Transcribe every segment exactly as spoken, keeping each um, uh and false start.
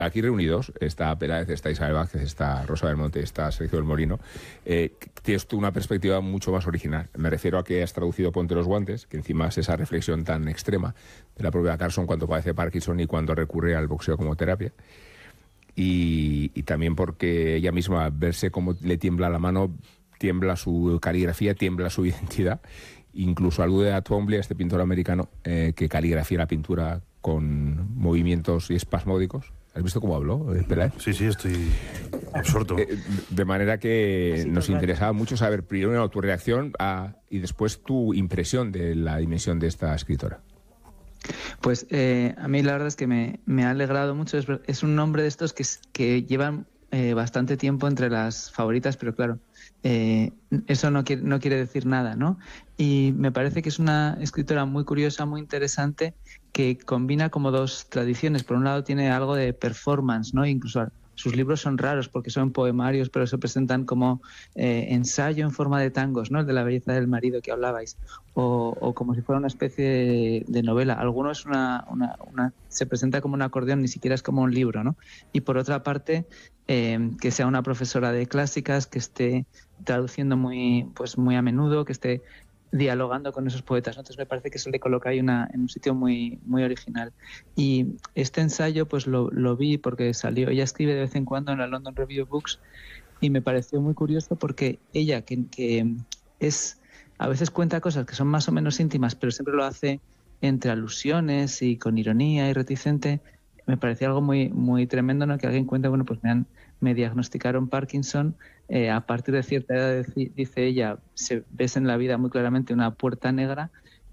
aquí reunidos, está Peláez, está Isabel Vázquez, está Rosa Belmonte, está Sergio del Molino, eh, tienes tú una perspectiva mucho más original. Me refiero a que has traducido Ponte los guantes, que encima es esa reflexión tan extrema de la propia Carson cuando padece Parkinson y cuando recurre al boxeo como terapia. Y, y también porque ella misma, verse cómo le tiembla la mano, tiembla su caligrafía, tiembla su identidad. Incluso alude a Twombly, a este pintor americano, eh, que caligrafía la pintura con movimientos y espasmódicos. ¿Has visto cómo habló, Peláez? Sí, sí, estoy absorto. Eh, de manera que sí, nos total. interesaba mucho saber primero tu reacción a, y después tu impresión de la dimensión de esta escritora. Pues eh, a mí la verdad es que me, me ha alegrado mucho. Es, es un nombre de estos que, que llevan eh, bastante tiempo entre las favoritas, pero claro, eh, eso no quiere, no quiere decir nada, ¿no? Y me parece que es una escritora muy curiosa, muy interesante, que combina como dos tradiciones. Por un lado tiene algo de performance, ¿no? Incluso sus libros son raros porque son poemarios, pero se presentan como eh, ensayo en forma de tangos, ¿no? El de la belleza del marido que hablabais, o, o como si fuera una especie de, de novela. Alguno es una, una, una, se presenta como un acordeón, ni siquiera es como un libro, ¿no? Y por otra parte, eh, que sea una profesora de clásicas, que esté traduciendo muy, pues muy a menudo, que esté dialogando con esos poetas, ¿no? Entonces me parece que eso le coloca ahí una, en un sitio muy, muy original. Y este ensayo pues lo, lo vi porque salió, ella escribe de vez en cuando en la London Review of Books y me pareció muy curioso porque ella, que, que es, a veces cuenta cosas que son más o menos íntimas, pero siempre lo hace entre alusiones y con ironía y reticente, me parecía algo muy, muy tremendo, ¿no? Que alguien cuenta, bueno, pues me han me diagnosticaron Parkinson, eh, a partir de cierta edad, dice ella, se ves en la vida muy claramente una puerta negra,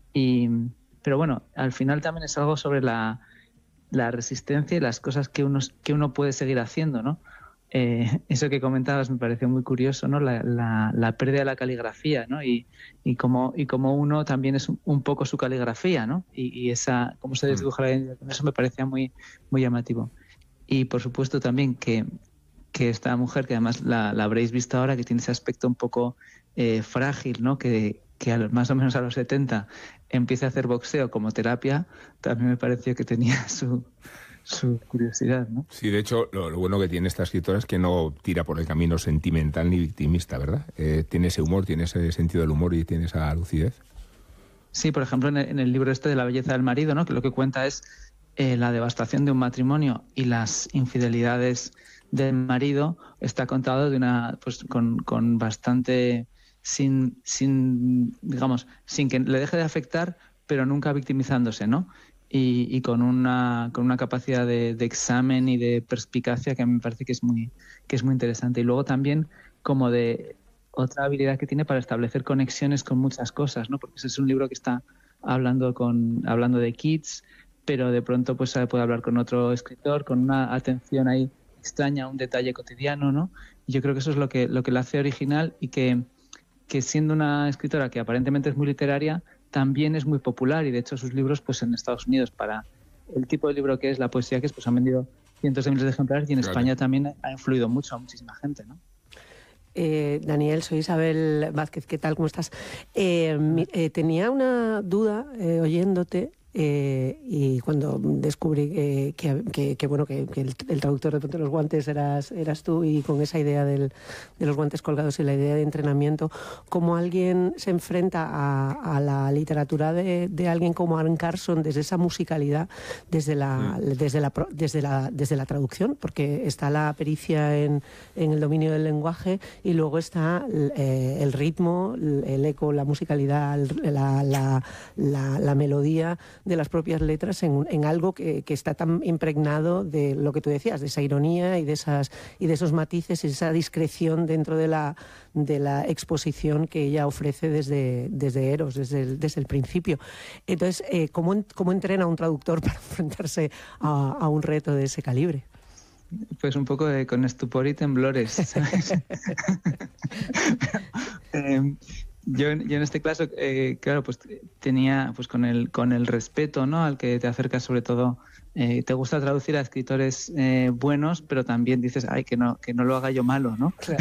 y, pero bueno, al final también es algo sobre la, la resistencia y las cosas que uno, que uno puede seguir haciendo, ¿no? Eh, eso que comentabas me pareció muy curioso, ¿no? La, la, la pérdida de la caligrafía, ¿no? Y, y, cómo, y cómo uno también es un, un poco su caligrafía, ¿no? Y, y esa, cómo se desdibuja la identidad, eso me parecía muy, muy llamativo. Y por supuesto también que que esta mujer, que además la, la habréis visto ahora, que tiene ese aspecto un poco eh, frágil, ¿no? Que, que a los, más o menos a los setenta empieza a hacer boxeo como terapia, también me pareció que tenía su, su curiosidad, ¿no? Sí, de hecho, lo, lo bueno que tiene esta escritora es que no tira por el camino sentimental ni victimista, ¿verdad? Eh, tiene ese humor, tiene ese sentido del humor y tiene esa lucidez. Sí, por ejemplo, en el, en el libro este de La belleza del marido, ¿no? Que lo que cuenta es eh, la devastación de un matrimonio y las infidelidades del marido, está contado de una, pues, con, con bastante, sin, sin, digamos, sin que le deje de afectar, pero nunca victimizándose, ¿no? Y, y con una, con una capacidad de, de examen y de perspicacia que me parece que es muy, que es muy interesante. Y luego también como de otra habilidad que tiene para establecer conexiones con muchas cosas, ¿no? Porque ese es un libro que está hablando con, hablando de kids, pero de pronto pues puede hablar con otro escritor, con una atención ahí extraña, un detalle cotidiano, ¿no? Y yo creo que eso es lo que, lo que la hace original y que, que siendo una escritora que aparentemente es muy literaria, también es muy popular y de hecho sus libros pues en Estados Unidos, para el tipo de libro que es, la poesía que es, pues han vendido cientos de miles de ejemplares y en claro. España también ha influido mucho a muchísima gente, ¿no? Eh, Daniel, soy Isabel Vázquez, ¿qué tal? ¿Cómo estás? Eh, mi, eh, tenía una duda eh, oyéndote. Eh, y cuando descubrí eh, que, que, que, bueno, que, que el, el traductor de Ponte los guantes eras, eras tú, y con esa idea del, de los guantes colgados y la idea de entrenamiento, ¿cómo alguien se enfrenta a, a la literatura de, de alguien como Aaron Carson desde esa musicalidad, desde la, mm. desde la, desde la, desde la traducción? Porque está la pericia en, en el dominio del lenguaje y luego está eh, el ritmo, el eco, la musicalidad, la, la, la, la melodía de las propias letras en, en algo que, que está tan impregnado de lo que tú decías, de esa ironía y de esas y de esos matices y esa discreción dentro de la de la exposición que ella ofrece desde, desde Eros, desde el, desde el principio. Entonces, eh, ¿cómo, ¿cómo entrena un traductor para enfrentarse a, a un reto de ese calibre? Pues un poco de, con estupor y temblores, ¿sabes? eh, Yo, yo en este caso, eh, claro, pues tenía, pues con el con el respeto, ¿no? Al que te acercas, sobre todo, eh, te gusta traducir a escritores eh, buenos, pero también dices, ay, que no que no lo haga yo malo, ¿no? Claro.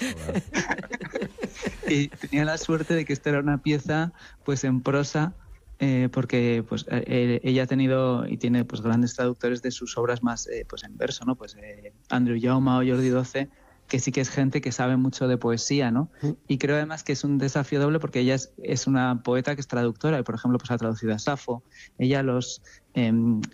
Y tenía la suerte de que esta era una pieza, pues en prosa, eh, porque pues eh, ella ha tenido y tiene pues grandes traductores de sus obras más eh, pues en verso, ¿no? Pues eh, Andrew Jaume o Jordi Doce, que sí que es gente que sabe mucho de poesía, ¿no? Y creo además que es un desafío doble porque ella es, es una poeta que es traductora y, por ejemplo, pues ha traducido a Safo. Ella los... Eh,